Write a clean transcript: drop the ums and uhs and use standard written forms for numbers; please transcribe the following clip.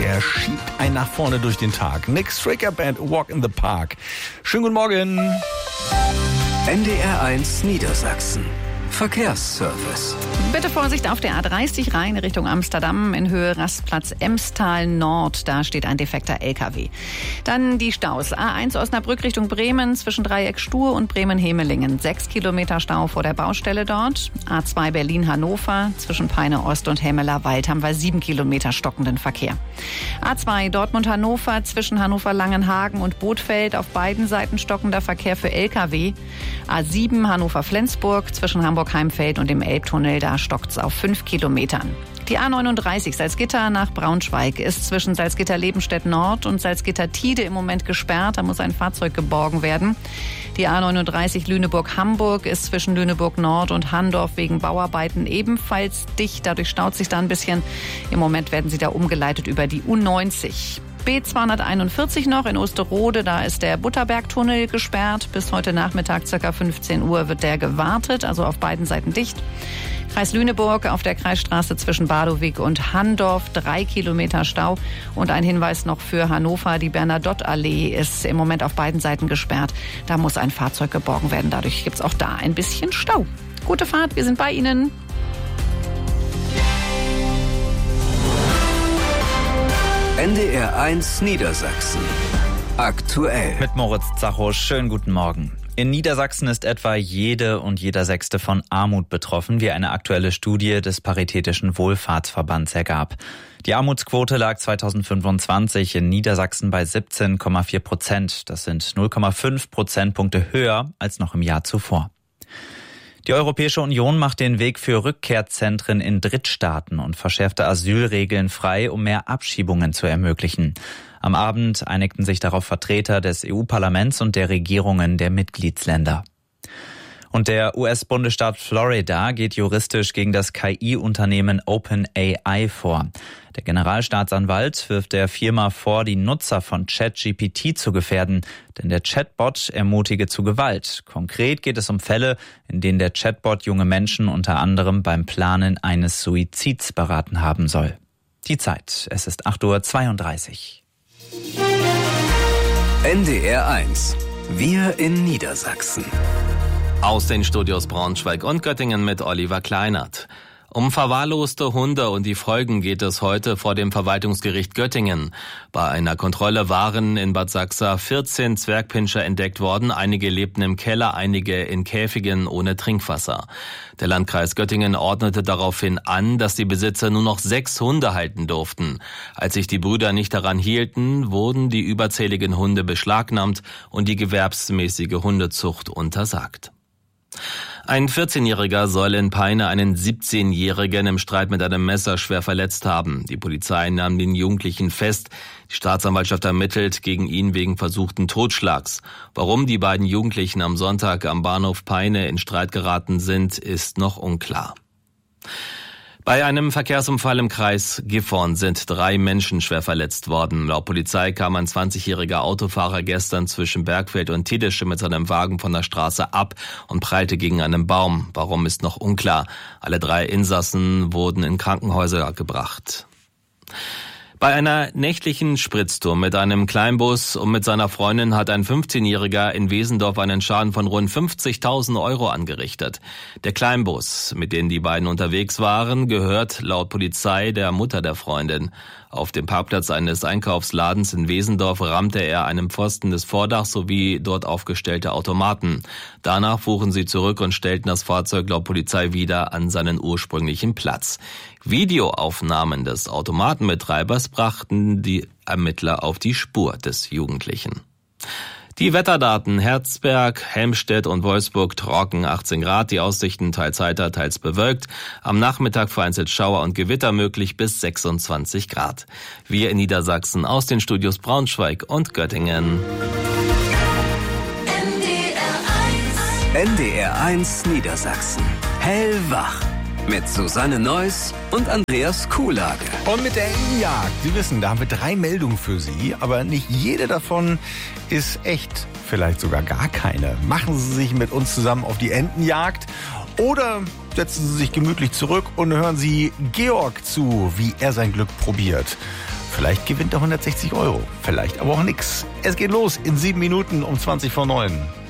der schiebt einen nach vorne durch den Tag. Nick Stricker Band, Walk in the Park. Schönen guten Morgen. NDR1 Niedersachsen. Verkehrsservice. Bitte Vorsicht auf der A30 Rhein Richtung Amsterdam in Höhe Rastplatz Emstal Nord. Da steht ein defekter LKW. Dann die Staus. A1 Osnabrück Richtung Bremen zwischen Dreieck Stur und Bremen-Hemelingen. 6 Kilometer Stau vor der Baustelle dort. A2 Berlin-Hannover zwischen Peine Ost und Hemmeler-Wald haben wir 7 Kilometer stockenden Verkehr. A2 Dortmund-Hannover zwischen Hannover-Langenhagen und Bothfeld auf beiden Seiten stockender Verkehr für LKW. A7 Hannover-Flensburg zwischen Hamburg-Heimfeld und dem Elbtunnel, da stockt's auf 5 Kilometern. Die A39 Salzgitter nach Braunschweig ist zwischen Salzgitter-Lebenstedt Nord und Salzgitter-Tide im Moment gesperrt. Da muss ein Fahrzeug geborgen werden. Die A39 Lüneburg-Hamburg ist zwischen Lüneburg Nord und Handorf wegen Bauarbeiten ebenfalls dicht. Dadurch staut sich da ein bisschen. Im Moment werden sie da umgeleitet über die U90. B241 noch in Osterode, da ist der Butterbergtunnel gesperrt. Bis heute Nachmittag ca. 15 Uhr wird der gewartet, also auf beiden Seiten dicht. Kreis Lüneburg auf der Kreisstraße zwischen Badowig und Handorf 3 Kilometer Stau. Und ein Hinweis noch für Hannover, die Bernadottallee ist im Moment auf beiden Seiten gesperrt. Da muss ein Fahrzeug geborgen werden, dadurch gibt's auch da ein bisschen Stau. Gute Fahrt, wir sind bei Ihnen. NDR1 Niedersachsen. Aktuell. Mit Moritz Zacho, schönen guten Morgen. In Niedersachsen ist etwa jede und jeder Sechste von Armut betroffen, wie eine aktuelle Studie des Paritätischen Wohlfahrtsverbands ergab. Die Armutsquote lag 2025 in Niedersachsen bei 17,4%. Das sind 0,5 Prozentpunkte höher als noch im Jahr zuvor. Die Europäische Union macht den Weg für Rückkehrzentren in Drittstaaten und verschärfte Asylregeln frei, um mehr Abschiebungen zu ermöglichen. Am Abend einigten sich darauf Vertreter des EU-Parlaments und der Regierungen der Mitgliedsländer. Und der US-Bundesstaat Florida geht juristisch gegen das KI-Unternehmen OpenAI vor. Der Generalstaatsanwalt wirft der Firma vor, die Nutzer von ChatGPT zu gefährden, denn der Chatbot ermutige zu Gewalt. Konkret geht es um Fälle, in denen der Chatbot junge Menschen unter anderem beim Planen eines Suizids beraten haben soll. Die Zeit, es ist 8:32 Uhr. NDR1. Wir in Niedersachsen. Aus den Studios Braunschweig und Göttingen mit Oliver Kleinert. Um verwahrloste Hunde und die Folgen geht es heute vor dem Verwaltungsgericht Göttingen. Bei einer Kontrolle waren in Bad Sachsa 14 Zwergpinscher entdeckt worden. Einige lebten im Keller, einige in Käfigen ohne Trinkwasser. Der Landkreis Göttingen ordnete daraufhin an, dass die Besitzer nur noch 6 Hunde halten durften. Als sich die Brüder nicht daran hielten, wurden die überzähligen Hunde beschlagnahmt und die gewerbsmäßige Hundezucht untersagt. Ein 14-Jähriger soll in Peine einen 17-Jährigen im Streit mit einem Messer schwer verletzt haben. Die Polizei nahm den Jugendlichen fest. Die Staatsanwaltschaft ermittelt gegen ihn wegen versuchten Totschlags. Warum die beiden Jugendlichen am Sonntag am Bahnhof Peine in Streit geraten sind, ist noch unklar. Bei einem Verkehrsunfall im Kreis Gifhorn sind 3 Menschen schwer verletzt worden. Laut Polizei kam ein 20-jähriger Autofahrer gestern zwischen Bergfeld und Tiedische mit seinem Wagen von der Straße ab und prallte gegen einen Baum. Warum, ist noch unklar. Alle 3 Insassen wurden in Krankenhäuser gebracht. Bei einer nächtlichen Spritztour mit einem Kleinbus und mit seiner Freundin hat ein 15-Jähriger in Wesendorf einen Schaden von rund 50.000 Euro angerichtet. Der Kleinbus, mit dem die beiden unterwegs waren, gehört laut Polizei der Mutter der Freundin. Auf dem Parkplatz eines Einkaufsladens in Wesendorf rammte er einem Pfosten des Vordachs sowie dort aufgestellte Automaten. Danach fuhren sie zurück und stellten das Fahrzeug laut Polizei wieder an seinen ursprünglichen Platz. Videoaufnahmen des Automatenbetreibers brachten die Ermittler auf die Spur des Jugendlichen. Die Wetterdaten: Herzberg, Helmstedt und Wolfsburg trocken, 18 Grad, die Aussichten teils heiter, teils bewölkt. Am Nachmittag vereinzelt Schauer und Gewitter möglich bis 26 Grad. Wir in Niedersachsen aus den Studios Braunschweig und Göttingen. NDR1 Niedersachsen. Hellwach. Mit Susanne Neuss und Andreas Kuhlage. Und mit der Entenjagd. Sie wissen, da haben wir 3 Meldungen für Sie, aber nicht jede davon ist echt. Vielleicht sogar gar keine. Machen Sie sich mit uns zusammen auf die Entenjagd oder setzen Sie sich gemütlich zurück und hören Sie Georg zu, wie er sein Glück probiert. Vielleicht gewinnt er 160 €, vielleicht aber auch nix. Es geht los in 7 Minuten um 20 vor 9.